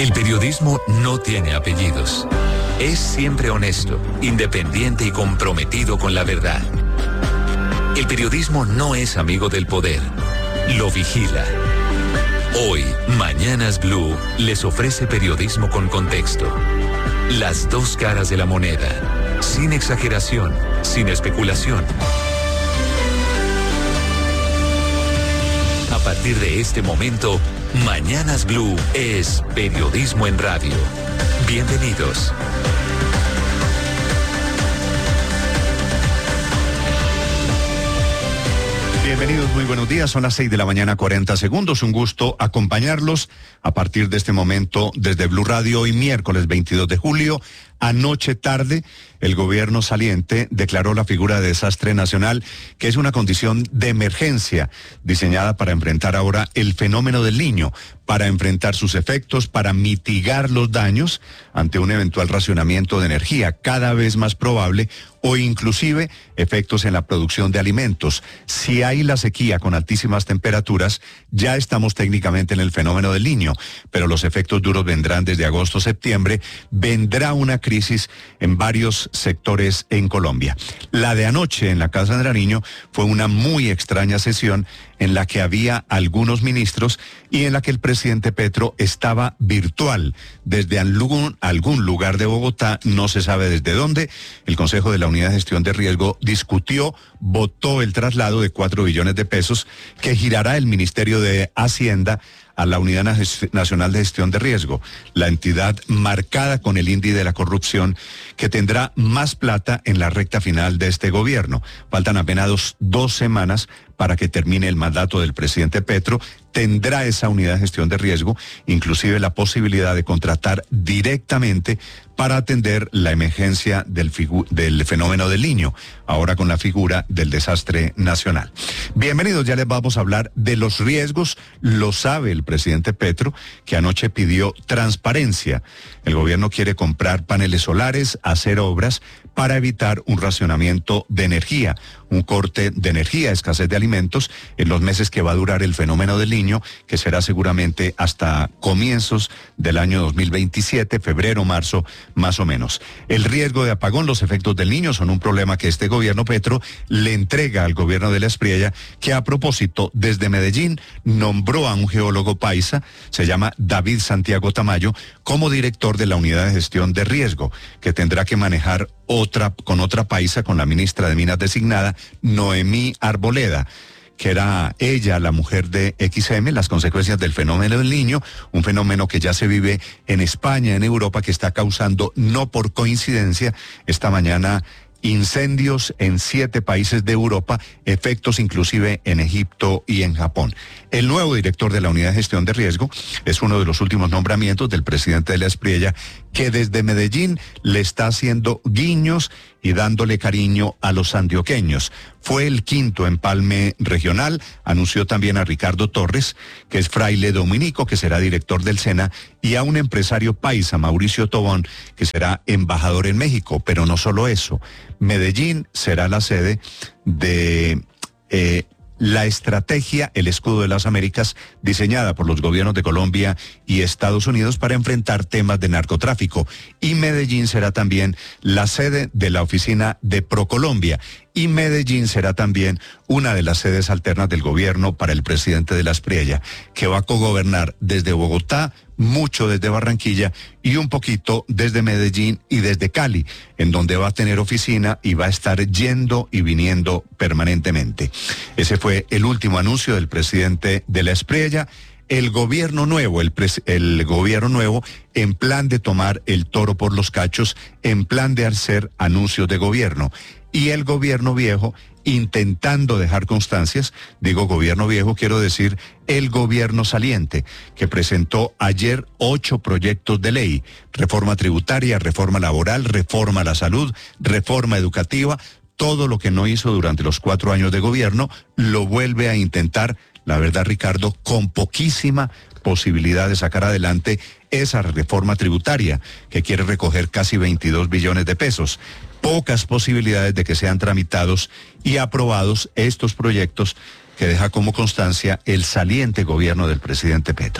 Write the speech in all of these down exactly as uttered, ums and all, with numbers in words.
El periodismo no tiene apellidos. Es siempre honesto, independiente y comprometido con la verdad. El periodismo no es amigo del poder, lo vigila. Hoy, Mañanas Blue les ofrece periodismo con contexto. Las dos caras de la moneda, sin exageración, sin especulación. A partir de este momento, Mañanas Blue es periodismo en radio. Bienvenidos. Bienvenidos, muy buenos días. Son las seis de la mañana, cuarenta segundos. Un gusto acompañarlos a partir de este momento desde Blue Radio. Hoy miércoles veintidós de julio. Anoche tarde, el gobierno saliente declaró la figura de desastre nacional, que es una condición de emergencia diseñada para enfrentar ahora el fenómeno del Niño, para enfrentar sus efectos, para mitigar los daños ante un eventual racionamiento de energía cada vez más probable o inclusive efectos en la producción de alimentos. Si hay la sequía con altísimas temperaturas, ya estamos técnicamente en el fenómeno del Niño, pero los efectos duros vendrán desde agosto, septiembre. Vendrá una crisis en varios sectores en Colombia. La de anoche en la Casa de Nariño fue una muy extraña sesión en la que había algunos ministros y en la que el presidente Petro estaba virtual desde algún, algún lugar de Bogotá, no se sabe desde dónde. El Consejo de la Unidad de Gestión de Riesgo discutió, votó el traslado de cuatro billones de pesos que girará el Ministerio de Hacienda a la Unidad Nacional de Gestión de Riesgo, la entidad marcada con el índice de la corrupción que tendrá más plata en la recta final de este gobierno. Faltan apenas dos, dos semanas para que termine el mandato del presidente Petro. Tendrá esa unidad de gestión de riesgo, inclusive la posibilidad de contratar directamente para atender la emergencia del, del fenómeno del Niño, ahora con la figura del desastre nacional. Bienvenidos, ya les vamos a hablar de los riesgos. Lo sabe el presidente Petro, que anoche pidió transparencia. El gobierno quiere comprar paneles solares, hacer obras para evitar un racionamiento de energía, un corte de energía, escasez de alimentos en los meses que va a durar el fenómeno del Niño, que será seguramente hasta comienzos del año dos mil veintisiete, febrero, marzo, más o menos. El riesgo de apagón, los efectos del Niño son un problema que este gobierno Petro le entrega al gobierno de la Espriella, que a propósito desde Medellín nombró a un geólogo paisa, se llama David Santiago Tamayo, como director de la unidad de gestión de riesgo, que tendrá que manejar otra, con otra paisa, con la ministra de Minas designada, Noemí Arboleda, que era ella la mujer de X M, las consecuencias del fenómeno del Niño, un fenómeno que ya se vive en España, en Europa, que está causando, no por coincidencia, esta mañana incendios en siete países de Europa, efectos inclusive en Egipto y en Japón. El nuevo director de la Unidad de Gestión de Riesgo es uno de los últimos nombramientos del presidente de la Espriella, que desde Medellín le está haciendo guiños y dándole cariño a los antioqueños. Fue el quinto empalme regional. Anunció también a Ricardo Torres, que es fraile dominico, que será director del SENA, y a un empresario paisa, Mauricio Tobón, que será embajador en México. Pero no solo eso, Medellín será la sede de eh, la estrategia, el escudo de las Américas, diseñada por los gobiernos de Colombia y Estados Unidos para enfrentar temas de narcotráfico. Y Medellín será también la sede de la oficina de Procolombia. Y Medellín será también una de las sedes alternas del gobierno para el presidente de la Espriella, que va a cogobernar desde Bogotá, mucho desde Barranquilla y un poquito desde Medellín y desde Cali, en donde va a tener oficina y va a estar yendo y viniendo permanentemente. Ese fue el último anuncio del presidente de la Espriella. El gobierno nuevo, el, pres, el gobierno nuevo en plan de tomar el toro por los cachos, en plan de hacer anuncios de gobierno. Y el gobierno viejo intentando dejar constancias, digo gobierno viejo, quiero decir el gobierno saliente, que presentó ayer ocho proyectos de ley: reforma tributaria, reforma laboral, reforma a la salud, reforma educativa. Todo lo que no hizo durante los cuatro años de gobierno lo vuelve a intentar, la verdad, Ricardo, con poquísima posibilidad de sacar adelante esa reforma tributaria, que quiere recoger casi veintidós billones de pesos. Pocas posibilidades de que sean tramitados y aprobados estos proyectos que deja como constancia el saliente gobierno del presidente Petro.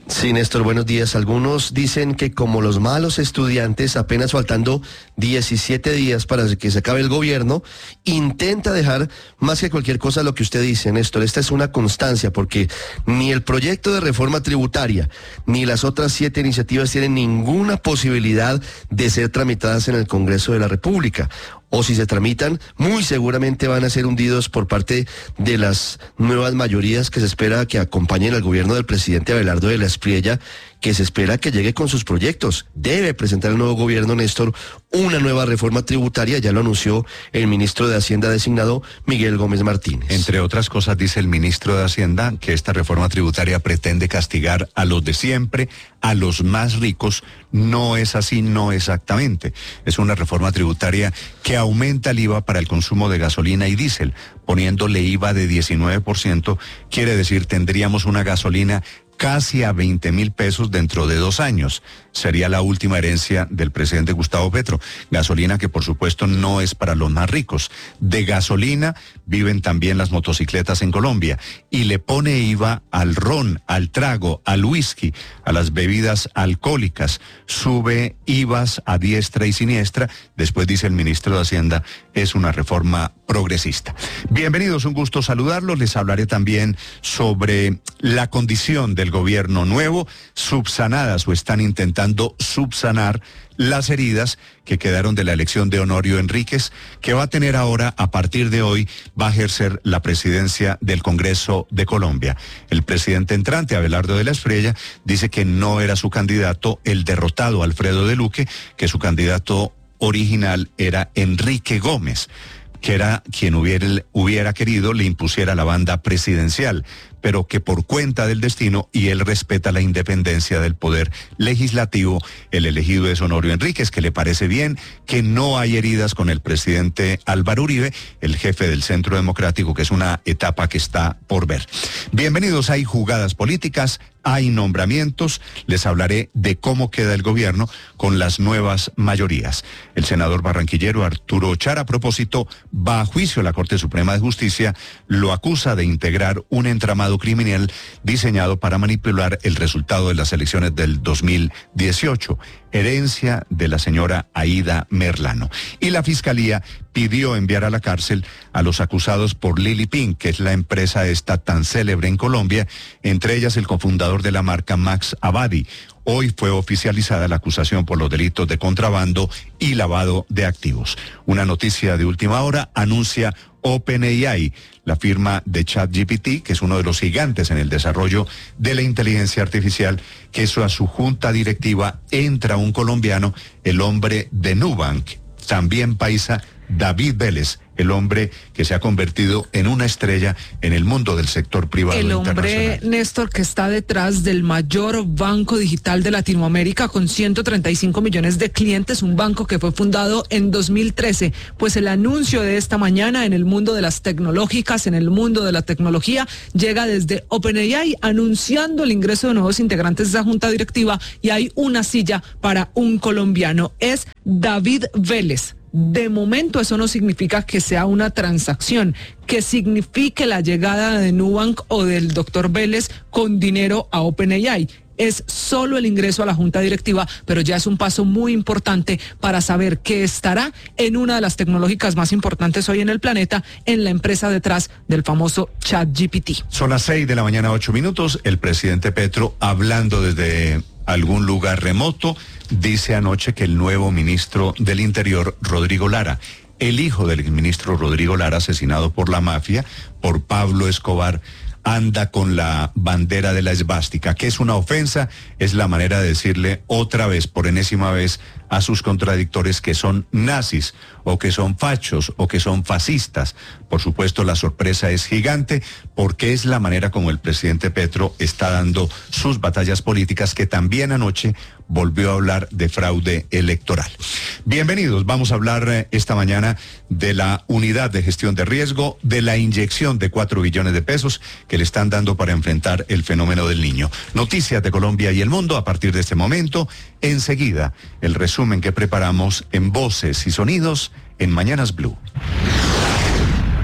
Sí, Néstor, buenos días. Algunos dicen que como los malos estudiantes, apenas faltando diecisiete días para que se acabe el gobierno, intenta dejar más que cualquier cosa lo que usted dice, Néstor. Esta es una constancia porque ni el proyecto de reforma tributaria ni las otras siete iniciativas tienen ninguna posibilidad de ser tramitadas en el Congreso de la República. O si se tramitan, muy seguramente van a ser hundidos por parte de las nuevas mayorías que se espera que acompañen al gobierno del presidente Abelardo de la Espriella, que se espera que llegue con sus proyectos. Debe presentar el nuevo gobierno, Néstor, una nueva reforma tributaria, ya lo anunció el ministro de Hacienda designado, Miguel Gómez Martínez. Entre otras cosas, dice el ministro de Hacienda que esta reforma tributaria pretende castigar a los de siempre, a los más ricos. No es así, no exactamente. Es una reforma tributaria que aumenta el I V A para el consumo de gasolina y diésel, poniéndole I V A de diecinueve por ciento, quiere decir tendríamos una gasolina casi a veinte mil pesos dentro de dos años. Sería la última herencia del presidente Gustavo Petro. Gasolina que por supuesto no es para los más ricos. De gasolina viven también las motocicletas en Colombia y le pone I V A al ron, al trago, al whisky, a las bebidas alcohólicas. Sube I V As a diestra y siniestra. Después dice el ministro de Hacienda, es una reforma progresista. Bienvenidos, un gusto saludarlos. Les hablaré también sobre la condición del gobierno nuevo, subsanadas o están intentando subsanar las heridas que quedaron de la elección de Honorio Enríquez, que va a tener ahora, a partir de hoy, va a ejercer la presidencia del Congreso de Colombia. El presidente entrante, Abelardo de la Espriella, dice que no era su candidato el derrotado Alfredo de Luque, que su candidato original era Enrique Gómez, que era quien hubiera, hubiera querido le impusiera la banda presidencial, pero que por cuenta del destino, y él respeta la independencia del poder legislativo, el elegido es Honorio Enríquez, que le parece bien, que no hay heridas con el presidente Álvaro Uribe, el jefe del Centro Democrático, que es una etapa que está por ver. Bienvenidos, hay jugadas políticas, hay nombramientos, les hablaré de cómo queda el gobierno con las nuevas mayorías. El senador barranquillero Arturo Char, a propósito, va a juicio a la Corte Suprema de Justicia, lo acusa de integrar un entramado criminal diseñado para manipular el resultado de las elecciones del dos mil dieciocho, herencia de la señora Aida Merlano. Y la Fiscalía pidió enviar a la cárcel a los acusados por Lili Pink, que es la empresa esta tan célebre en Colombia, entre ellas el cofundador de la marca Max Abadi. Hoy fue oficializada la acusación por los delitos de contrabando y lavado de activos. Una noticia de última hora anuncia OpenAI, la firma de ChatGPT, que es uno de los gigantes en el desarrollo de la inteligencia artificial, que eso a su junta directiva entra un colombiano, el hombre de Nubank, también paisa, David Vélez, el hombre que se ha convertido en una estrella en el mundo del sector privado internacional. El hombre, Néstor, que está detrás del mayor banco digital de Latinoamérica con ciento treinta y cinco millones de clientes, un banco que fue fundado en dos mil trece. Pues el anuncio de esta mañana en el mundo de las tecnológicas, en el mundo de la tecnología, llega desde OpenAI anunciando el ingreso de nuevos integrantes de esa junta directiva y hay una silla para un colombiano. Es David Vélez. De momento eso no significa que sea una transacción, que signifique la llegada de Nubank o del doctor Vélez con dinero a OpenAI. Es solo el ingreso a la junta directiva, pero ya es un paso muy importante para saber que estará en una de las tecnológicas más importantes hoy en el planeta, en la empresa detrás del famoso ChatGPT. Son las seis de la mañana, ocho minutos. El presidente Petro, hablando desde algún lugar remoto, dice anoche que el nuevo ministro del Interior, Rodrigo Lara, el hijo del exministro Rodrigo Lara, asesinado por la mafia, por Pablo Escobar, anda con la bandera de la esvástica, que es una ofensa, es la manera de decirle otra vez, por enésima vez, a sus contradictores que son nazis, o que son fachos, o que son fascistas. Por supuesto, la sorpresa es gigante, porque es la manera como el presidente Petro está dando sus batallas políticas, que también anoche volvió a hablar de fraude electoral. Bienvenidos, vamos a hablar eh, esta mañana de la unidad de gestión de riesgo, de la inyección de cuatro billones de pesos que le están dando para enfrentar el fenómeno del niño. Noticias de Colombia y el mundo a partir de este momento. Enseguida, el resumen que preparamos en Voces y Sonidos en Mañanas Blue.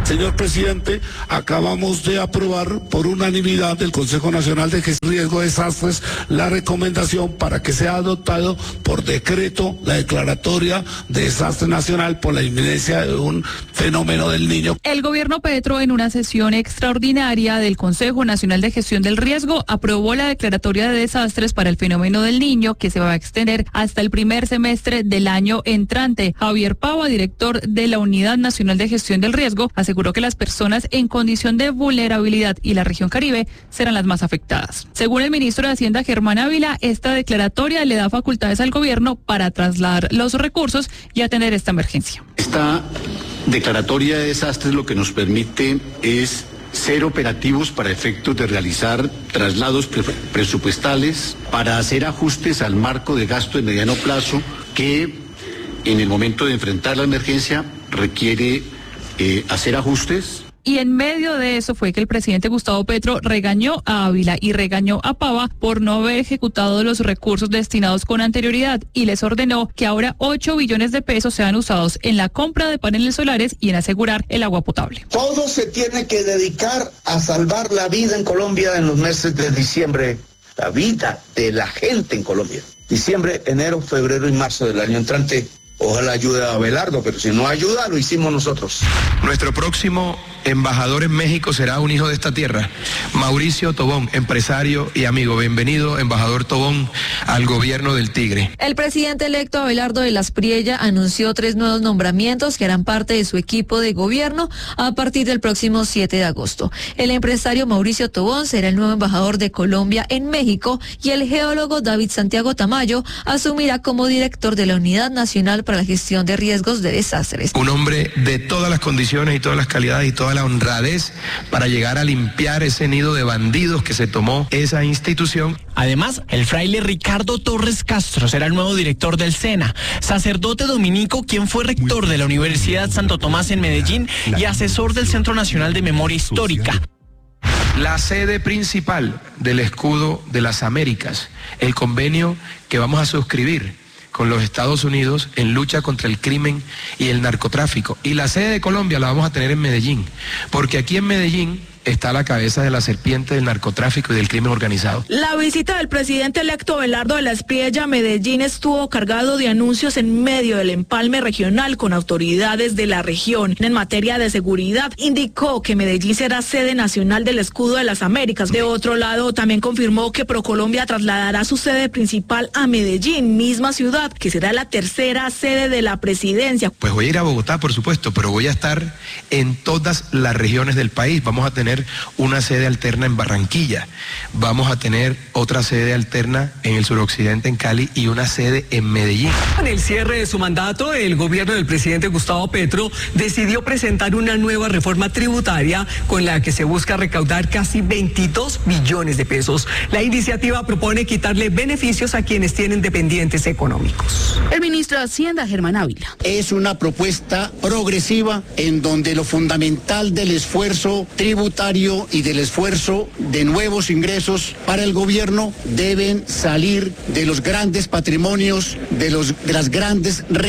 Señor presidente, acabamos de aprobar por unanimidad del Consejo Nacional de Gestión de Riesgo de Desastres la recomendación para que sea adoptado por decreto la declaratoria de desastre nacional por la inminencia de un fenómeno del Niño. El gobierno Petro, en una sesión extraordinaria del Consejo Nacional de Gestión del Riesgo, aprobó la declaratoria de desastres para el fenómeno del Niño, que se va a extender hasta el primer semestre del año entrante. Javier Pava, director de la Unidad Nacional de Gestión del Riesgo, aseguró que las personas en condición de vulnerabilidad y la región Caribe serán las más afectadas. Según el ministro de Hacienda, Germán Ávila, esta declaratoria le da facultades al gobierno para trasladar los recursos y atender esta emergencia. Esta declaratoria de desastres lo que nos permite es ser operativos para efectos de realizar traslados pre- presupuestales, para hacer ajustes al marco de gasto de mediano plazo que en el momento de enfrentar la emergencia requiere eh, hacer ajustes. Y en medio de eso fue que el presidente Gustavo Petro regañó a Ávila y regañó a Pava por no haber ejecutado los recursos destinados con anterioridad y les ordenó que ahora ocho billones de pesos sean usados en la compra de paneles solares y en asegurar el agua potable. Todo se tiene que dedicar a salvar la vida en Colombia en los meses de diciembre, la vida de la gente en Colombia. Diciembre, enero, febrero y marzo del año entrante. Ojalá ayude a Abelardo, pero si no ayuda, lo hicimos nosotros. Nuestro próximo embajador en México será un hijo de esta tierra, Mauricio Tobón, empresario y amigo. Bienvenido, embajador Tobón, al gobierno del Tigre. El presidente electo Abelardo de las Priella anunció tres nuevos nombramientos que harán parte de su equipo de gobierno a partir del próximo siete de agosto. El empresario Mauricio Tobón será el nuevo embajador de Colombia en México y el geólogo David Santiago Tamayo asumirá como director de la Unidad Nacional para la Gestión de Riesgos de Desastres. Un hombre de todas las condiciones y todas las calidades y toda la honradez para llegar a limpiar ese nido de bandidos que se tomó esa institución. Además, el fraile Ricardo Torres Castro será el nuevo director del SENA, sacerdote dominico quien fue rector de la Universidad Santo Tomás en Medellín y asesor del Centro Nacional de Memoria Histórica. La sede principal del Escudo de las Américas, el convenio que vamos a suscribir con los Estados Unidos en lucha contra el crimen y el narcotráfico. Y la sede de Colombia la vamos a tener en Medellín, porque aquí en Medellín está la cabeza de la serpiente del narcotráfico y del crimen organizado. La visita del presidente electo Abelardo de las Priella a Medellín estuvo cargado de anuncios en medio del empalme regional con autoridades de la región. En materia de seguridad, indicó que Medellín será sede nacional del Escudo de las Américas. De otro lado, también confirmó que ProColombia trasladará su sede principal a Medellín, misma ciudad, que será la tercera sede de la presidencia. Pues voy a ir a Bogotá, por supuesto, pero voy a estar en todas las regiones del país. Vamos a tener una sede alterna en Barranquilla, vamos a tener otra sede alterna en el suroccidente, en Cali, y una sede en Medellín. En el cierre de su mandato, el gobierno del presidente Gustavo Petro decidió presentar una nueva reforma tributaria con la que se busca recaudar casi veintidós billones de pesos. La iniciativa propone quitarle beneficios a quienes tienen dependientes económicos. El ministro de Hacienda, Germán Ávila. Es una propuesta progresiva en donde lo fundamental del esfuerzo tributario y del esfuerzo de nuevos ingresos para el gobierno deben salir de los grandes patrimonios, de, los, de las grandes